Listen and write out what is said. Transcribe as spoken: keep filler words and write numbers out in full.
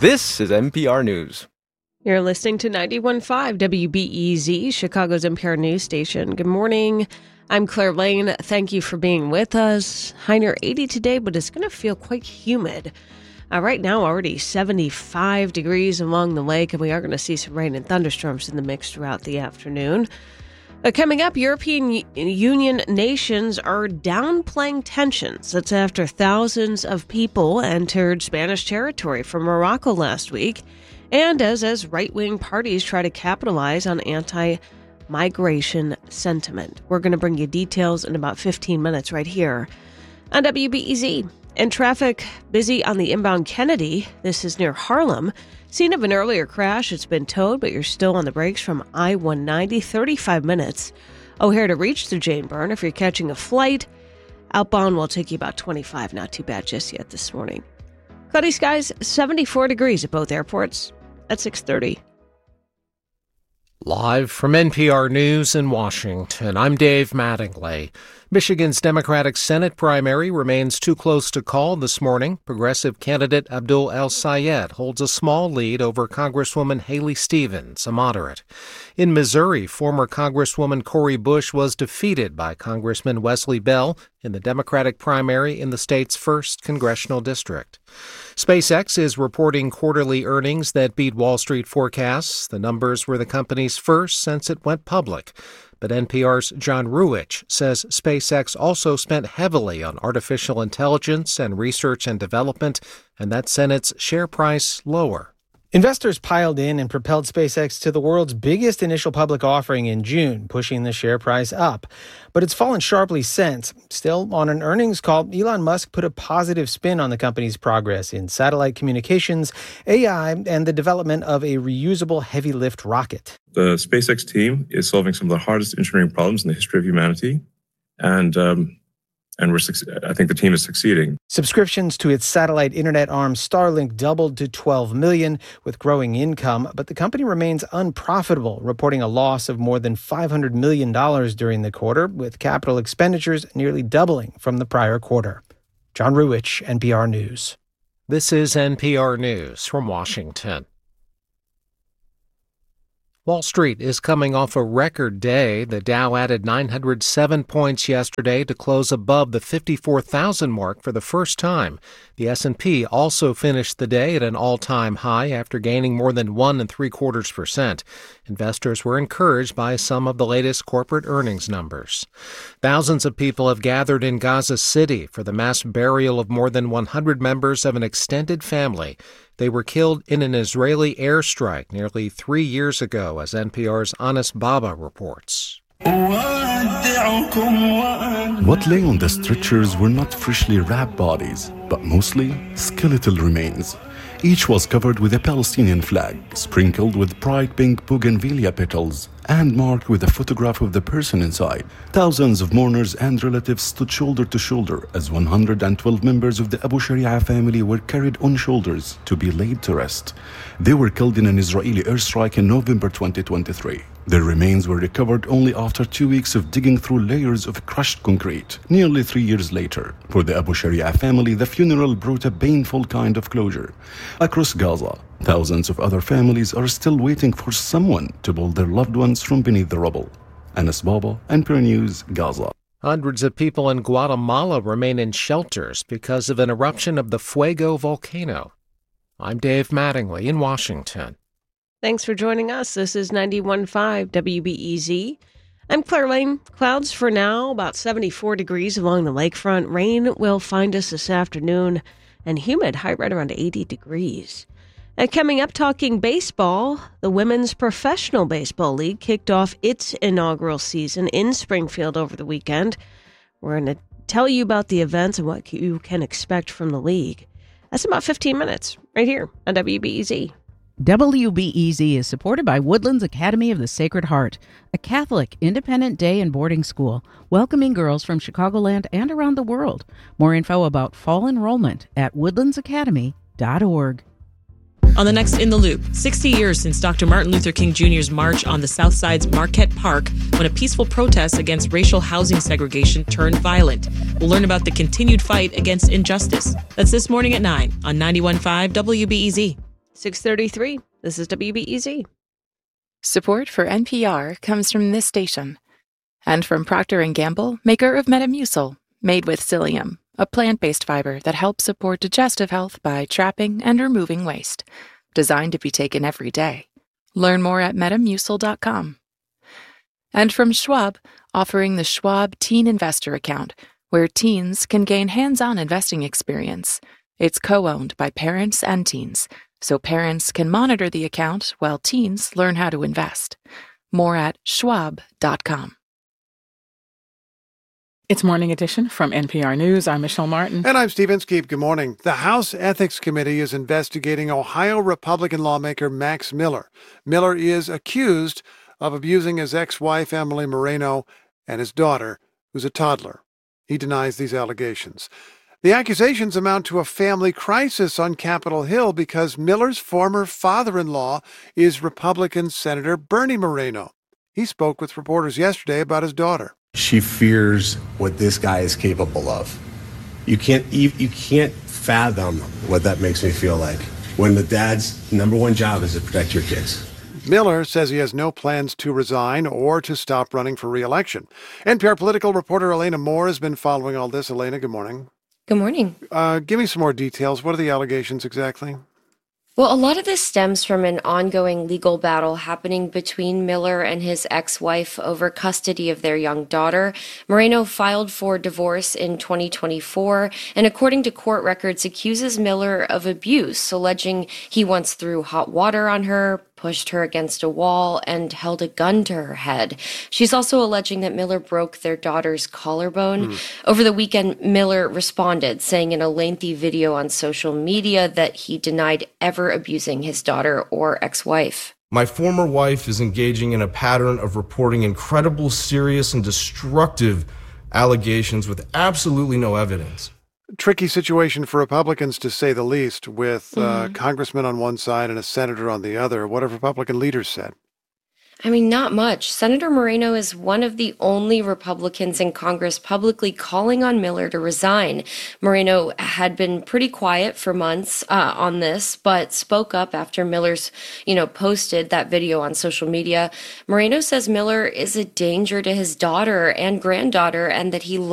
This is N P R News. You're listening to ninety-one point five W B E Z, Chicago's N P R news station. Good morning. I'm Claire Lane. Thank you for being with us. High near eighty today, but it's going to feel quite humid. Uh, right now, already seventy-five degrees along the lake, and we are going to see some rain and thunderstorms in the mix throughout the afternoon. Uh, coming up, European U- Union nations are downplaying tensions. That's after thousands of people entered Spanish territory from Morocco last week, and as, as right-wing parties try to capitalize on anti-migration sentiment. We're going to bring you details in about fifteen minutes right here on W B E Z. And traffic busy on the inbound Kennedy. This is near Harlem. Scene of an earlier crash. It's been towed, but you're still on the brakes from I one ninety, thirty-five minutes. O'Hare to reach through Jane Byrne. If you're catching a flight, outbound will take you about twenty-five. Not too bad just yet this morning. Cloudy skies, seventy-four degrees at both airports at six thirty. Live from N P R News in Washington, I'm Dave Mattingly. Michigan's Democratic Senate primary remains too close to call this morning. Progressive candidate Abdul El-Sayed holds a small lead over Congresswoman Haley Stevens, a moderate. In Missouri, former Congresswoman Cori Bush was defeated by Congressman Wesley Bell in the Democratic primary in the state's first congressional district. SpaceX is reporting quarterly earnings that beat Wall Street forecasts. The numbers were the company's first since it went public. But N P R's John Ruwitch says SpaceX also spent heavily on artificial intelligence and research and development, and that sent its share price lower. Investors piled in and propelled SpaceX to the world's biggest initial public offering in June, pushing the share price up. But it's fallen sharply since. Still, on an earnings call, Elon Musk put a positive spin on the company's progress in satellite communications, A I, and the development of a reusable heavy-lift rocket. The SpaceX team is solving some of the hardest engineering problems in the history of humanity, and um, and we're I think the team is succeeding. Subscriptions to its satellite internet arm Starlink doubled to twelve million with growing income, but the company remains unprofitable, reporting a loss of more than five hundred million dollars during the quarter, with capital expenditures nearly doubling from the prior quarter. John Ruwitch, N P R News. This is N P R News from Washington. Wall Street is coming off a record day. The Dow added nine hundred seven points yesterday to close above the fifty-four thousand mark for the first time. The S and P also finished the day at an all-time high after gaining more than one and three quarters percent. Investors were encouraged by some of the latest corporate earnings numbers. Thousands of people have gathered in Gaza City for the mass burial of more than one hundred members of an extended family. They were killed in an Israeli airstrike nearly three years ago, as N P R's Anas Baba reports. What lay on the stretchers were not freshly wrapped bodies, but mostly skeletal remains. Each was covered with a Palestinian flag, sprinkled with bright pink bougainvillea petals, and marked with a photograph of the person inside. Thousands of mourners and relatives stood shoulder to shoulder as one hundred twelve members of the Abu Sharia family were carried on shoulders to be laid to rest. They were killed in an Israeli airstrike in November twenty twenty-three. Their remains were recovered only after two weeks of digging through layers of crushed concrete, nearly three years later. For the Abu Sharia family, the funeral brought a painful kind of closure. Across Gaza, thousands of other families are still waiting for someone to pull their loved ones from beneath the rubble. Anas Baba, N P R News, Gaza. Hundreds of people in Guatemala remain in shelters because of an eruption of the Fuego volcano. I'm Dave Mattingly in Washington. Thanks for joining us. This is ninety-one point five W B E Z. I'm Claire Lane. Clouds for now, about seventy-four degrees along the lakefront. Rain will find us this afternoon, and humid, high right around eighty degrees. And coming up, talking baseball, the Women's Professional Baseball League kicked off its inaugural season in Springfield over the weekend. We're going to tell you about the events and what you can expect from the league. That's about fifteen minutes right here on W B E Z. W B E Z is supported by Woodlands Academy of the Sacred Heart, a Catholic independent day and boarding school welcoming girls from Chicagoland and around the world. More info about fall enrollment at woodlands academy dot org. On the next In the Loop, sixty years since Doctor Martin Luther King Junior's march on the South Side's Marquette Park when a peaceful protest against racial housing segregation turned violent. We'll learn about the continued fight against injustice. That's this morning at nine on ninety-one point five W B E Z. six thirty-three. This is W B E Z. Support for N P R comes from this station and from Procter and Gamble, maker of Metamucil, made with psyllium, a plant-based fiber that helps support digestive health by trapping and removing waste. Designed to be taken every day. Learn more at metamucil dot com. And from Schwab, offering the Schwab Teen Investor Account, where teens can gain hands-on investing experience. It's co-owned by parents and teens, so parents can monitor the account while teens learn how to invest. More at schwab dot com. It's Morning Edition from N P R News. I'm Michelle Martin. And I'm Steve Inskeep. Good morning. The House Ethics Committee is investigating Ohio Republican lawmaker Max Miller. Miller is accused of abusing his ex-wife, Emily Moreno, and his daughter, who's a toddler. He denies these allegations. The accusations amount to a family crisis on Capitol Hill because Miller's former father-in-law is Republican Senator Bernie Moreno. He spoke with reporters yesterday about his daughter. She fears what this guy is capable of. You can't you can't fathom what that makes me feel like when the dad's number one job is to protect your kids. Miller says he has no plans to resign or to stop running for re-election. N P R political reporter Elena Moore has been following all this. Elena, good morning. Good morning. Uh, give me some more details. What are the allegations exactly? Well, a lot of this stems from an ongoing legal battle happening between Miller and his ex-wife over custody of their young daughter. Moreno filed for divorce in twenty twenty-four, and according to court records, accuses Miller of abuse, alleging he once threw hot water on her, pushed her against a wall, and held a gun to her head. She's also alleging that Miller broke their daughter's collarbone. Mm. Over the weekend, Miller responded, saying in a lengthy video on social media that he denied ever abusing his daughter or ex-wife. My former wife is engaging in a pattern of reporting incredible, serious, and destructive allegations with absolutely no evidence. Tricky situation for Republicans, to say the least, with mm-hmm. uh, congressman on one side and a senator on the other. What have Republican leaders said? I mean, not much. Senator Moreno is one of the only Republicans in Congress publicly calling on Miller to resign. Moreno had been pretty quiet for months uh, on this, but spoke up after Miller's, you know, posted that video on social media. Moreno says Miller is a danger to his daughter and granddaughter and that he